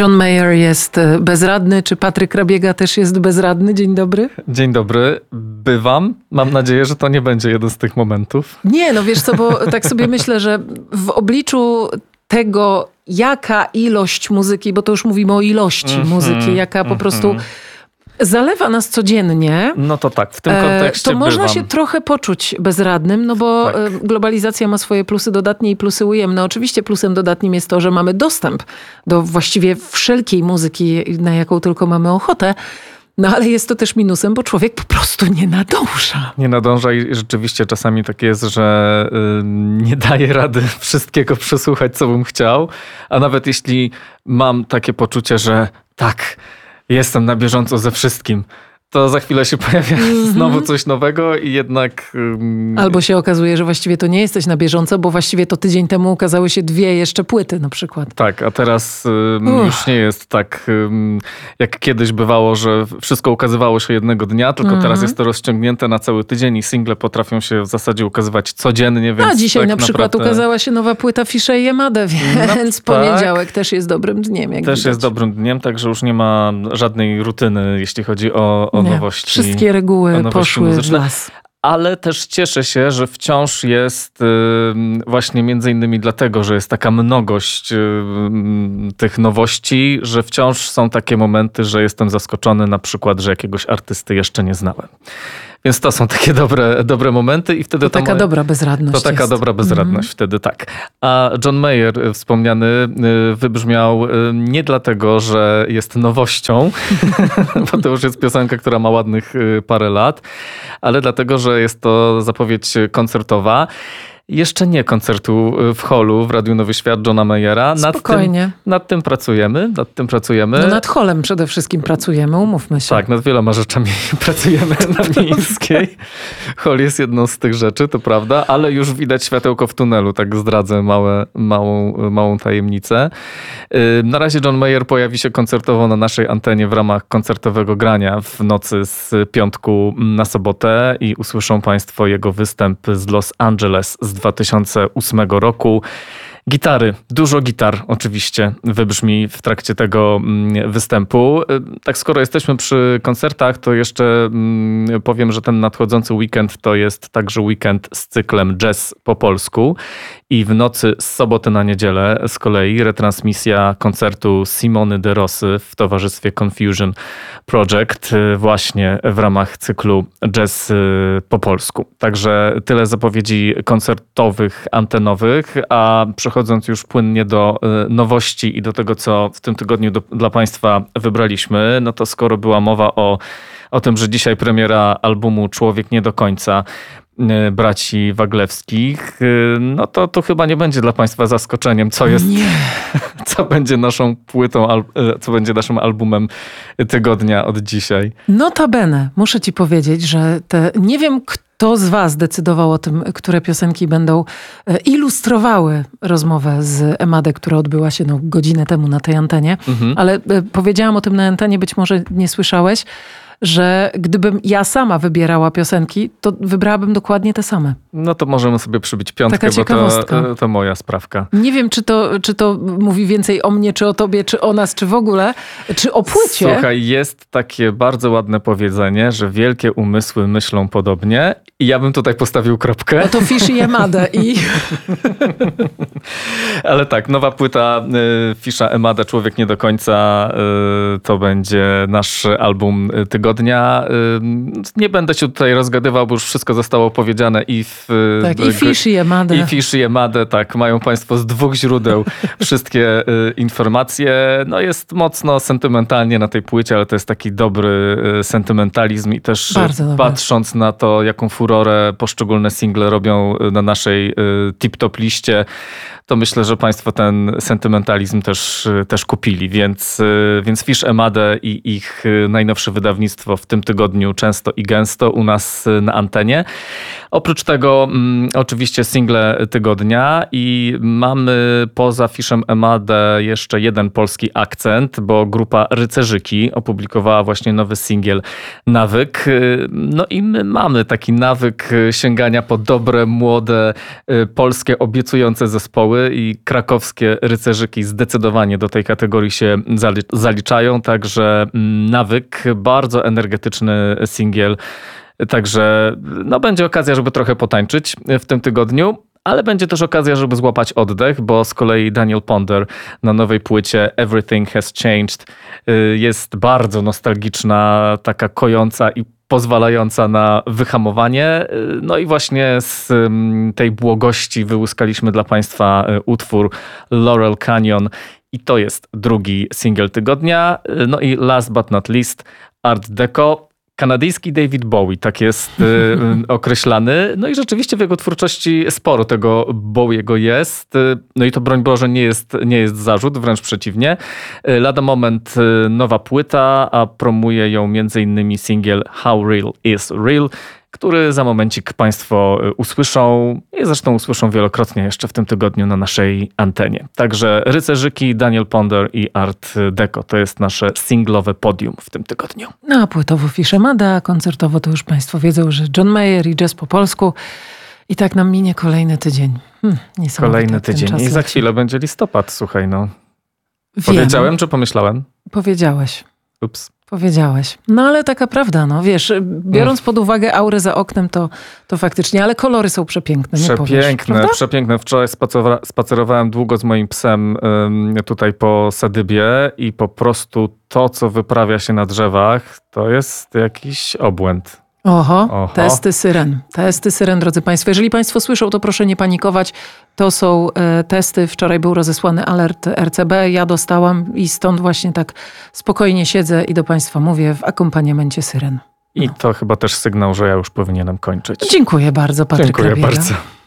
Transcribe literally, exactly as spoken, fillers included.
John Mayer jest bezradny. Czy Patryk Rabiega też jest bezradny? Dzień dobry. Dzień dobry. Bywam. Mam nadzieję, że to nie będzie jeden z tych momentów. Nie, no wiesz co, bo tak sobie myślę, że w obliczu tego, jaka ilość muzyki, bo to już mówimy o ilości mm-hmm, muzyki, jaka po mm-hmm. prostu zalewa nas codziennie. No to tak, w tym kontekście To można bywam. się trochę poczuć bezradnym, no bo tak. globalizacja ma swoje plusy dodatnie i plusy ujemne. Oczywiście plusem dodatnim jest to, że mamy dostęp do właściwie wszelkiej muzyki, na jaką tylko mamy ochotę. No ale jest to też minusem, bo człowiek po prostu nie nadąża. Nie nadąża i rzeczywiście czasami tak jest, że y, nie daje rady wszystkiego przesłuchać, co bym chciał. A nawet jeśli mam takie poczucie, że tak, jestem na bieżąco ze wszystkim, to za chwilę się pojawia mm-hmm. znowu coś nowego i jednak... Um... Albo się okazuje, że właściwie to nie jesteś na bieżąco, bo właściwie to tydzień temu ukazały się dwie jeszcze płyty na przykład. Tak, a teraz um, już nie jest tak, um, jak kiedyś bywało, że wszystko ukazywało się jednego dnia, tylko mm-hmm. teraz jest to rozciągnięte na cały tydzień i single potrafią się w zasadzie ukazywać codziennie, więc A dzisiaj tak na przykład naprawdę... ukazała się nowa płyta Fisza i Yamada, więc no, poniedziałek tak. też jest dobrym dniem. Jak też widać. jest dobrym dniem, także już nie ma żadnej rutyny, jeśli chodzi o, o Nie, nowości. Wszystkie reguły poszły muzyczne. w las. Ale też cieszę się, że wciąż jest y, właśnie między innymi dlatego, że jest taka mnogość y, tych nowości, że wciąż są takie momenty, że jestem zaskoczony na przykład, że jakiegoś artysty jeszcze nie znałem. Więc to są takie dobre, dobre momenty i wtedy to taka moje, dobra bezradność To taka jest. dobra bezradność mm-hmm. wtedy, tak. A John Mayer wspomniany wybrzmiał nie dlatego, że jest nowością, bo to już jest piosenka, która ma ładnych parę lat, ale dlatego, że jest to zapowiedź koncertowa. Jeszcze nie koncertu w holu w Radiu Nowy Świat Johna Mayera. Spokojnie. Nad tym, nad tym pracujemy. Nad tym pracujemy. No nad holem przede wszystkim pracujemy, umówmy się. Tak, nad wieloma rzeczami pracujemy na Miejskiej. Hol jest jedną z tych rzeczy, to prawda, ale już widać światełko w tunelu, tak zdradzę małe, małą, małą tajemnicę. Na razie John Mayer pojawi się koncertowo na naszej antenie w ramach koncertowego grania w nocy z piątku na sobotę i usłyszą Państwo jego występ z Los Angeles z dwa tysiące ósmego roku. Gitary, dużo gitar oczywiście wybrzmi w trakcie tego występu. Tak, skoro jesteśmy przy koncertach, to jeszcze powiem, że ten nadchodzący weekend to jest także weekend z cyklem Jazz po polsku i w nocy z soboty na niedzielę z kolei retransmisja koncertu Simony de Rosy w towarzystwie Confusion Project właśnie w ramach cyklu Jazz po polsku. Także tyle zapowiedzi koncertowych, antenowych, a przechodząc już płynnie do nowości i do tego, co w tym tygodniu do, dla Państwa wybraliśmy, no to skoro była mowa o, o tym, że dzisiaj premiera albumu Człowiek nie do końca braci Waglewskich, no to to chyba nie będzie dla Państwa zaskoczeniem, co jest, nie. co będzie naszą płytą, co będzie naszym albumem tygodnia od dzisiaj. Notabene, muszę Ci powiedzieć, że te, nie wiem kto z Was decydował o tym, które piosenki będą ilustrowały rozmowę z Emadę, która odbyła się no, godzinę temu na tej antenie, mhm. ale powiedziałam o tym na antenie, być może nie słyszałeś, że gdybym ja sama wybierała piosenki, to wybrałabym dokładnie te same. No to możemy sobie przybić piątkę, Taka ciekawostka. bo to, to moja sprawka. Nie wiem, czy to, czy to mówi więcej o mnie, czy o tobie, czy o nas, czy w ogóle, czy o płycie. Słuchaj, jest takie bardzo ładne powiedzenie, że wielkie umysły myślą podobnie i ja bym tutaj postawił kropkę. No to Fisz i Yamada i... Ale tak, nowa płyta y, Fisza Emada, Człowiek nie do końca, y, to będzie nasz album tygodnia. Nie będę się tutaj rozgadywał, bo już wszystko zostało powiedziane i w... Tak, i Fisz i Yamada. I Fisz i Yamada, tak. Mają Państwo z dwóch źródeł wszystkie y, informacje. No jest mocno sentymentalnie na tej płycie, ale to jest taki dobry y, sentymentalizm i też Bardzo patrząc dobry. na to, jaką furorę poszczególne single robią na naszej y, tip-top liście, to myślę, że Państwo ten sentymentalizm też, też kupili. Więc, więc Fisz Emadę i ich najnowsze wydawnictwo w tym tygodniu często i gęsto u nas na antenie. Oprócz tego mm, oczywiście single tygodnia i mamy poza Fiszem Emadę jeszcze jeden polski akcent, bo grupa Rycerzyki opublikowała właśnie nowy singiel Nawyk. No i my mamy taki nawyk nawyk sięgania po dobre, młode, polskie, obiecujące zespoły i krakowskie rycerzyki zdecydowanie do tej kategorii się zaliczają. Także nawyk, bardzo energetyczny singiel. Także no, będzie okazja, żeby trochę potańczyć w tym tygodniu. Ale będzie też okazja, żeby złapać oddech, bo z kolei Daniel Ponder na nowej płycie Everything Has Changed jest bardzo nostalgiczna, taka kojąca i pozwalająca na wyhamowanie. No i właśnie z tej błogości wyłuskaliśmy dla Państwa utwór Laurel Canyon i to jest drugi singiel tygodnia. No i last but not least Art Deco. Kanadyjski David Bowie, tak jest y, określany. No i rzeczywiście w jego twórczości sporo tego Bowiego jest. No i to broń Boże nie jest, nie jest zarzut, wręcz przeciwnie. Lada moment nowa płyta, a promuje ją między innymi singiel How Real Is Real, który za momencik Państwo usłyszą i zresztą usłyszą wielokrotnie jeszcze w tym tygodniu na naszej antenie. Także Rycerzyki, Daniel Ponder i Art Deco to jest nasze singlowe podium w tym tygodniu. No a płytowo Fish Emada, a koncertowo to już Państwo wiedzą, że John Mayer i jazz po polsku. I tak nam minie kolejny tydzień. Hm, kolejny tydzień i za chwilę będzie listopad, słuchaj no. Wiem. Powiedziałem czy pomyślałem? Powiedziałeś. Ups. Powiedziałeś. No ale taka prawda, no wiesz, biorąc pod uwagę aurę za oknem, to, to faktycznie, ale kolory są przepiękne, nie Przepiękne, powiesz, przepiękne. Wczoraj spacerowałem długo z moim psem tutaj po Sadybie i po prostu to, co wyprawia się na drzewach, to jest jakiś obłęd. Oho, Oho, testy syren. Testy syren, drodzy Państwo. Jeżeli Państwo słyszą, to proszę nie panikować. To są e, testy. Wczoraj był rozesłany alert R C B. Ja dostałam i stąd właśnie tak spokojnie siedzę i do Państwa mówię w akompaniamencie syren. No. I to chyba też sygnał, że ja już powinienem kończyć. Dziękuję bardzo, Patryk Dziękuję Rabiega. bardzo.